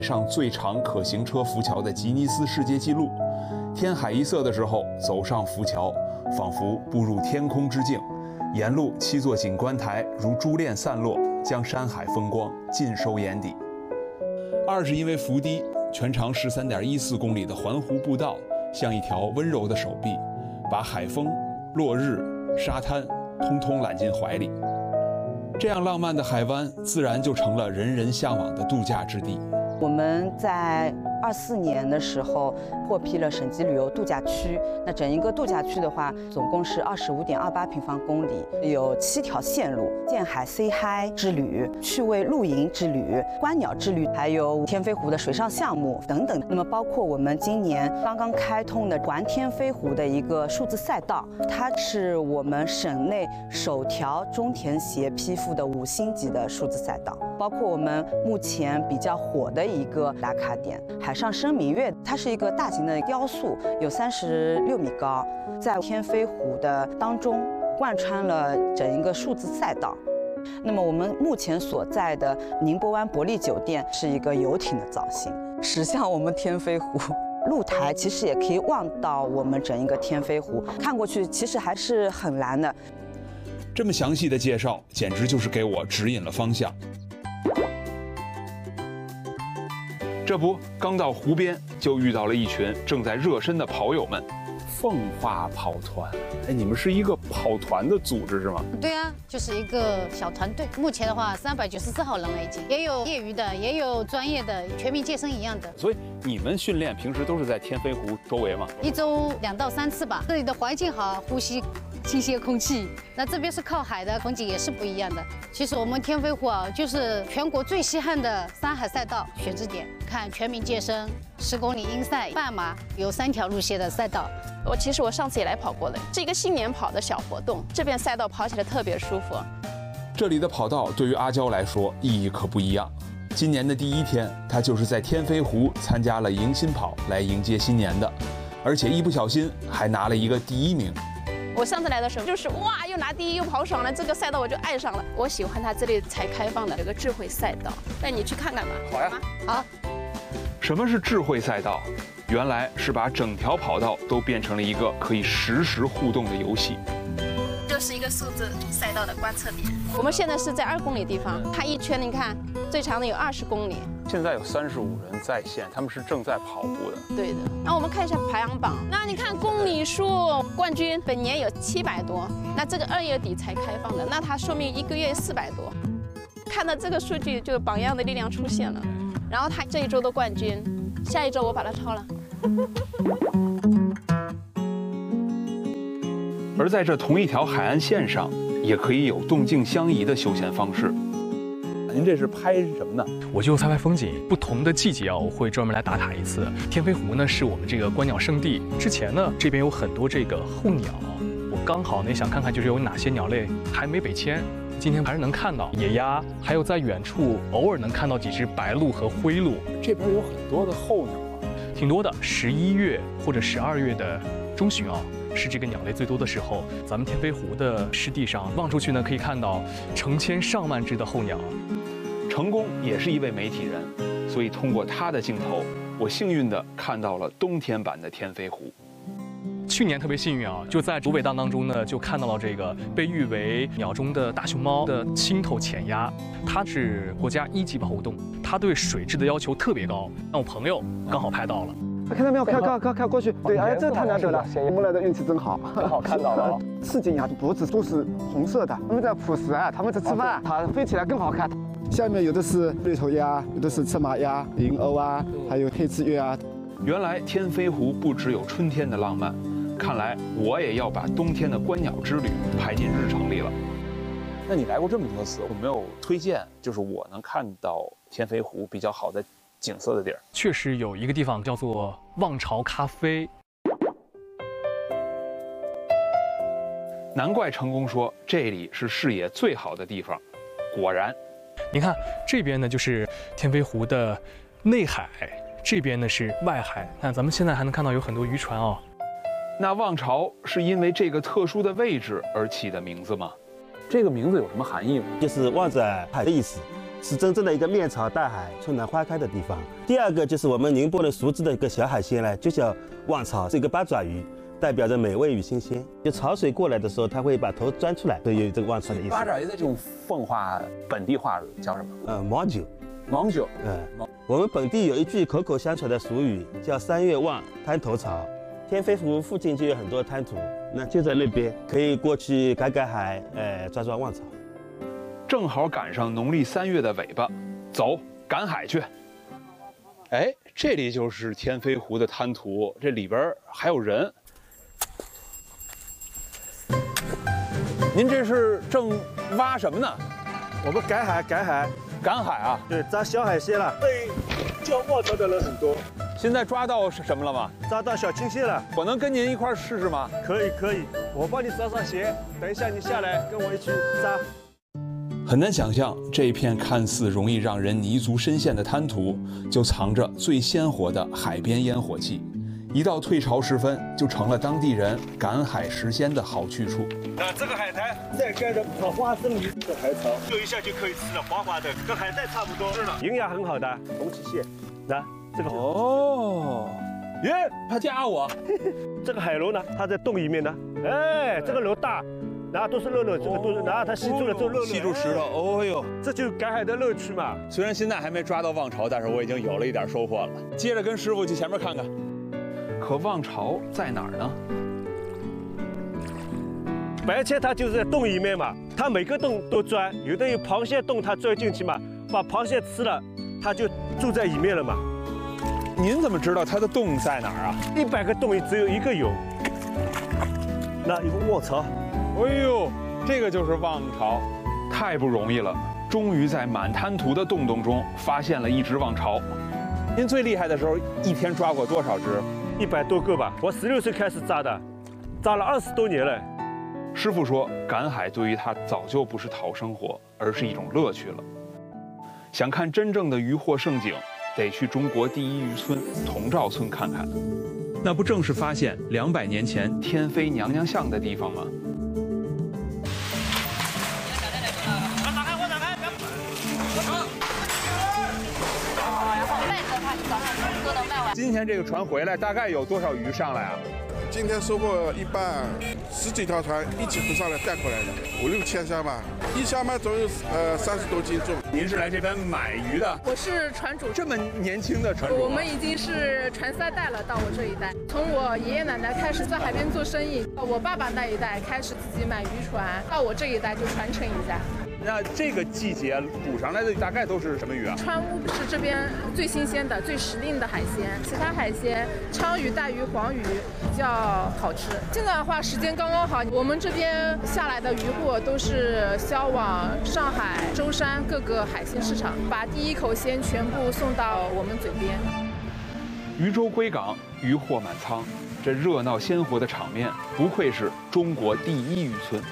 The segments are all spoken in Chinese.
上最长可行车浮桥的吉尼斯世界纪录。天海一色的时候，走上浮桥，仿佛步入天空之境。沿路7座景观台如珠链散落，将山海风光尽收眼底。二是因为幅低，全长13.14公里的环湖步道像一条温柔的手臂，把海风、落日、沙滩通通揽进怀里。这样浪漫的海湾，自然就成了人人向往的度假之地。 我们在24年的时候获批了省级旅游度假区。那整一个度假区的话，总共是25.28平方公里，有7条线路：建海 Say Hi 之旅、趣味露营之旅、观鸟之旅，还有天飞湖的水上项目等等。那么包括我们今年刚刚开通的环天飞湖的一个数字赛道，它是我们省内首条中田协批复的5星级的数字赛道。包括我们目前比较火的一个打卡点海上生明月，它是一个大型的雕塑，有36米高，在天飞湖的当中贯穿了整一个数字赛道。那么我们目前所在的宁波湾伯利酒店是一个游艇的造型，驶向我们天飞湖。露台其实也可以望到我们整一个天飞湖，看过去其实还是很蓝的。 这么详细的介绍，简直就是给我指引了方向。这不，刚到湖边就遇到了一群正在热身的跑友们。 奉化跑团，哎，你们是一个跑团的组织是吗？ 对啊，就是一个小团队。目前的话，394号人了已经，也有业余的，也有专业的，全民健身一样的。 所以你们训练平时都是在天飞湖周围吗 ？1周2到3次吧。这里的环境好，呼吸新鲜空气。那这边是靠海的，风景也是不一样的。其实我们天飞湖啊，就是全国最稀罕的山海赛道选址点。看全民健身、10公里英赛、半马，有3条路线的赛道。 其实我上次也来跑过了，是一个新年跑的小活动。这边赛道跑起来特别舒服。 这里的跑道对于阿娇来说意义可不一样。今年的第1天，她就是在天飞湖参加了迎新跑来迎接新年的，而且一不小心还拿了一个第1名。 我上次来的时候就是哇，又拿第1又跑爽了，这个赛道我就爱上了。我喜欢它这里才开放的有个智慧赛道，带你去看看吧。 好呀， 好。 什么是智慧赛道？原来是把整条跑道都变成了一个可以实时互动的游戏。 这是一个数字赛道的观测点。我们现在是在2公里地方，它一圈你看最长的有20公里。 现在有35人在线，他们是正在跑步的。 对的。那我们看一下排行榜。那你看公里数冠军本年有700多，那这个2月底才开放的，那它说明1个月400多。看到这个数据，就榜样的力量出现了。然后他这一周的冠军，下一周我把他超了。 而在这同一条海岸线上，也可以有动静相宜的休闲方式。 您这是拍什么呢？ 我就拍风景。不同的季节啊，我会专门来打卡一次。天飞湖呢是我们这个观鸟圣地。之前呢，这边有很多这个候鸟，我刚好呢想看看就是有哪些鸟类还没北迁。今天还是能看到野鸭，还有在远处偶尔能看到几只白鹭和灰鹭。 这边有很多的候鸟啊， 挺多的。11月或者12月的中旬啊，是这个鸟类最多的时候。咱们天飞湖的湿地上望出去呢，可以看到成千上万只的候鸟。 成功也是一位媒体人，所以通过他的镜头，我幸运地看到了冬天版的天飞湖。 去年特别幸运啊，就在竹北当中呢，就看到了这个被誉为鸟中的大熊猫的青头浅鸭，它是国家1级保护动物，它对水质的要求特别高。那我朋友刚好拍到了， 看到没有？看过去，对，哎，这太难得了，我们来的运气真好， 正好看到了。 赤颈鸭的脖子都是红色的，它们在捕食啊，它们在吃饭，它飞起来更好看。下面有的是绿头鸭，有的是赤马鸭、银鸥啊，还有黑翅鸢啊。 原来天飞湖不只有春天的浪漫。看来我也要把冬天的观鸟之旅拍进日程里了。 那你来过这么多次，有没有推荐就是我能看到天飞湖比较好的景色的地儿？ 确实有一个地方叫做望潮咖啡。 难怪成功说这里是视野最好的地方。果然， 你看这边呢就是天飞湖的内海，这边呢是外海。看咱们现在还能看到有很多渔船哦。 那望潮是因为这个特殊的位置而起的名字吗？ 这个名字有什么含义吗？ 就是望着海的意思。 是真正的一个面朝大海、春暖花开的地方。第二个就是我们宁波人熟知的一个小海鲜呢，就叫旺潮，是一个八爪鱼，代表着美味与新鲜。就潮水过来的时候，它会把头钻出来，所以有这个旺潮的意思。 八爪鱼的这种奉化本地话叫什么？ 毛酒。 芒酒。 我们本地有一句口口相传的俗语，叫3月旺，滩头潮。天飞湖附近就有很多滩涂，那就在那边，可以过去赶赶海，抓抓旺潮。 正好赶上农历3月的尾巴，走，赶海去。哎，这里就是天飞湖的滩涂，这里边还有人。您这是正挖什么呢？ 我们赶海， 赶海啊？ 对，抓小海鲜了。对，叫旺潮的人很多。 现在抓到什么了吗？ 抓到小青蟹了。 我能跟您一块试试吗？ 可以，我帮你扫扫鞋，等一下你下来跟我一起抓。 很难想象，这一片看似容易让人泥足深陷的滩涂，就藏着最鲜活的海边烟火气。一到退潮时分，就成了当地人赶海食鲜的好去处。 那这个海苔再盖着桃花生米的海草，丢一下就可以吃了，滑滑的，跟海带差不多。是的，营养很好的红鳍蟹。来，这个哦，耶，他夹我。 这个海螺呢，它在洞里面呢。哎，这个螺大。然后都是肉，这个都是，然后它吸住了， 吸住石头，哦呦， 这就是赶海的乐趣嘛。 虽然现在还没抓到旺潮，但是我已经有了一点收获了。接着跟师傅去前面看看。可旺潮在哪儿呢？ 白切它就是在洞里面嘛，它每个洞都钻，有的有螃蟹洞，它钻进去嘛，把螃蟹吃了，它就住在里面了嘛。 您怎么知道它的洞在哪儿啊 ？100个洞里只有1个有。那有个旺潮。 哎呦，这个就是旺潮，太不容易了！终于在满滩涂的洞洞中发现了一只旺潮。您最厉害的时候，一天抓过多少只 ？100多个吧。我16岁开始抓的，抓了20多年了。 师傅说，赶海对于他早就不是讨生活，而是一种乐趣了。想看真正的渔获盛景，得去中国第一渔村童兆村看看。那不正是发现200年前天妃娘娘像的地方吗？今天这个船回来大概有多少鱼上来啊？ 今天收获一半，10几条船一起浮上来带回来的，5、6千箱吧，一箱嘛总有30多斤重。 您是来这边买鱼的？ 我是船主。 这么年轻的船主？ 我们已经是传3代了，到我这一代。从我爷爷奶奶开始在海边做生意，我爸爸那一代开始自己买渔船，到我这一代就传承一下。 那这个季节捕上来的大概都是什么鱼啊？ 川乌是这边最新鲜的、最时令的海鲜，其他海鲜鲳鱼、带鱼、黄鱼比较好吃。现在的话时间刚刚好，我们这边下来的渔货都是销往上海、舟山各个海鲜市场，把第一口鲜全部送到我们嘴边。 渔舟归港，渔获满仓，这热闹鲜活的场面，不愧是中国第一渔村。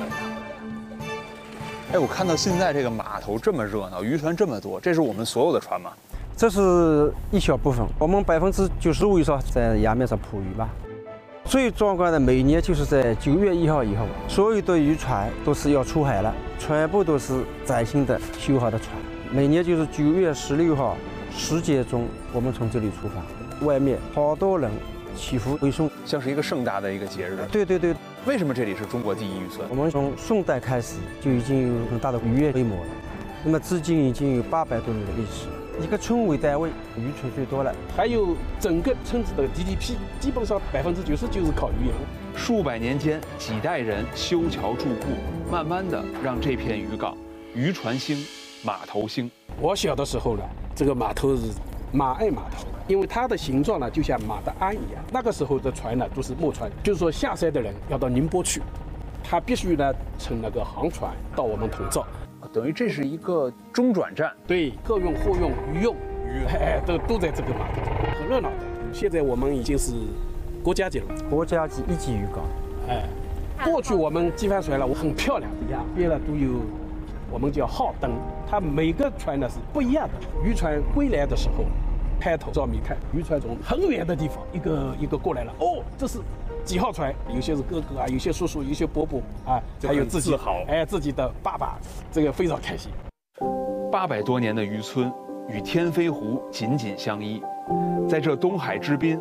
哎，我看到现在这个码头这么热闹，渔船这么多，这是我们所有的船吗？ 这是一小部分，我们95%以上在崖面上捕鱼吧。最壮观的每年就是在9月1号以后，所有的渔船都是要出海了，全部都是崭新的修好的船。每年就是9月16号10点钟，我们从这里出发，外面好多人祈福回送， 像是一个盛大的一个节日。 对。 为什么这里是中国第一渔村？ 我们从宋代开始就已经有很大的渔业规模了，那么至今已经有800多年的历史。一个村为单位，渔村最多了， 还有整个村子的 GDP， 基本上90%就是靠渔业。 数百年间，几代人修桥筑固，慢慢的让这片渔港渔船兴，码头兴。 我小的时候呢，这个码头是马岸码头，因为它的形状呢就像马的鞍一样。那个时候的船呢都是木船，就是说下山的人要到宁波去，他必须呢乘那个航船到我们童兆， 等于这是一个中转站。 对，客运、货运、渔用，都在这个码头，很热闹的。现在我们已经是国家级了， 国家级1级渔港。 过去我们机帆船了，很漂亮，两边呢都有我们叫号灯，它每个船呢是不一样的。渔船归来的时候，抬头照米看，渔船从很远的地方一个过来了，哦，这是几号船？有些是哥哥啊，有些叔叔，有些伯伯啊，还有自己自己的爸爸，这个非常开心。 800多年的渔村与天飞湖紧紧相依，在这东海之滨，